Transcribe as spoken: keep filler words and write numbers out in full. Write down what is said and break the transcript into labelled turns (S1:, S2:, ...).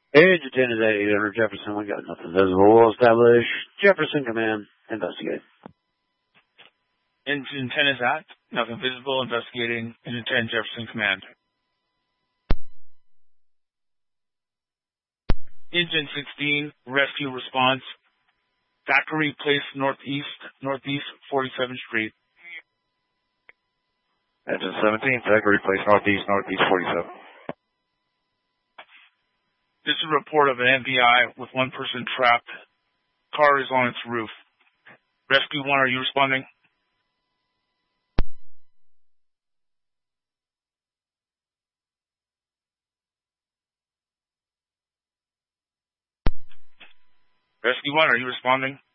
S1: Agent ten is eight hundred Jefferson. We got nothing visible. Established. Jefferson command. Investigate.
S2: Engine ten is at. Nothing visible. Investigating. Engine ten Jefferson command. Engine sixteen, rescue response. Thackeray Place Northeast, Northeast forty-seventh Street.
S3: Engine seventeen, Thackeray Place Northeast, Northeast forty-seven.
S2: This is a report of an M V I with one person trapped. Car is on its roof. Rescue one, are you responding? Rescue one, are you responding?